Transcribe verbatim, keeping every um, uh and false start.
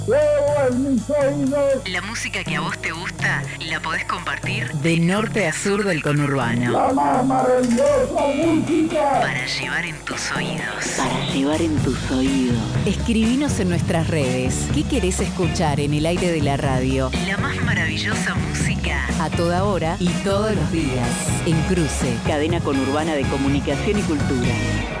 Fuego en mis oídos. La música que a vos te gusta la podés compartir de norte a sur del conurbano. La más maravillosa música. Para llevar en tus oídos. Para llevar en tus oídos. Escribinos en nuestras redes. ¿Qué querés escuchar en el aire de la radio? La más maravillosa música. A toda hora y todos los días. En Cruce. Cadena conurbana de comunicación y cultura.